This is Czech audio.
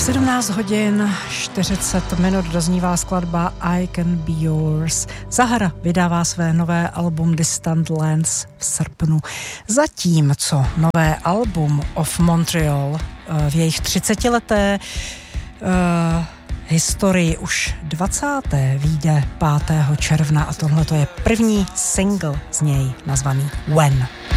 17 hodin 40 minut doznívá skladba I Can Be Yours. Zahara vydává své nové album Distant Lands v srpnu. Zatímco nové album Of Montreal v jejich 30leté historii už 20. vyjde 5. června a tohle to je první single z něj nazvaný When.